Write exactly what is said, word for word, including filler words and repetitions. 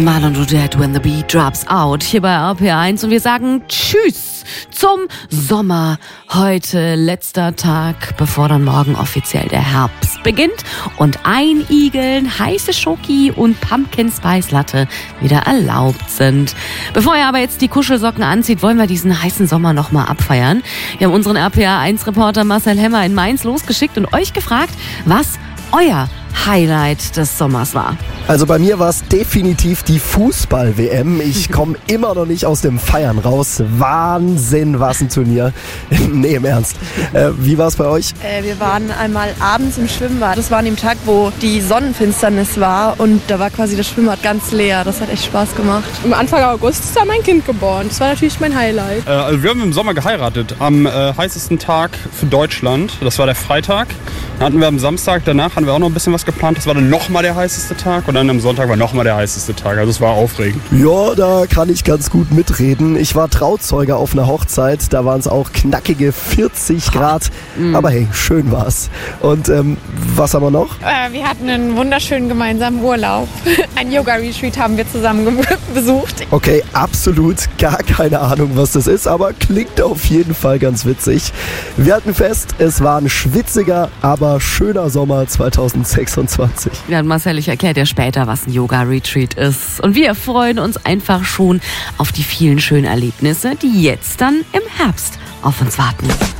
Marlon Dudette, When the Beat Drops Out, hier bei R P R eins, und wir sagen Tschüss zum Sommer. Heute letzter Tag, bevor dann morgen offiziell der Herbst beginnt und Einigeln, heiße Schoki und Pumpkin Spice Latte wieder erlaubt sind. Bevor ihr aber jetzt die Kuschelsocken anzieht, wollen wir diesen heißen Sommer nochmal abfeiern. Wir haben unseren R P R eins Reporter Marcel Hemmer in Mainz losgeschickt und euch gefragt, was euer Highlight des Sommers war. Also bei mir war es definitiv die Fußball-W M. Ich komme immer noch nicht aus dem Feiern raus. Wahnsinn, was ein Turnier. Nee, im Ernst. Äh, wie war es bei euch? Äh, wir waren einmal abends im Schwimmbad. Das war an dem Tag, wo die Sonnenfinsternis war und da war quasi das Schwimmbad ganz leer. Das hat echt Spaß gemacht. Am Anfang August ist da mein Kind geboren. Das war natürlich mein Highlight. Äh, also wir haben im Sommer geheiratet. Am äh, heißesten Tag für Deutschland. Das war der Freitag. Dann hatten wir am Samstag, danach hatten wir auch noch ein bisschen was geplant. Das war dann nochmal der heißeste Tag und dann am Sonntag war nochmal der heißeste Tag. Also es war aufregend. Ja, da kann ich ganz gut mitreden. Ich war Trauzeuge auf einer Hochzeit. Da waren es auch knackige vierzig Grad. Mhm. Aber hey, schön war's. Und ähm, was haben wir noch? Äh, wir hatten einen wunderschönen gemeinsamen Urlaub. Ein Yoga-Retreat haben wir zusammen besucht. Okay, absolut gar keine Ahnung, was das ist, aber klingt auf jeden Fall ganz witzig. Wir halten fest, es war ein schwitziger, aber schöner Sommer zweitausendsechsundzwanzig. Ja, Marcel, ich erkläre dir später, was ein Yoga-Retreat ist. Und wir freuen uns einfach schon auf die vielen schönen Erlebnisse, die jetzt dann im Herbst auf uns warten.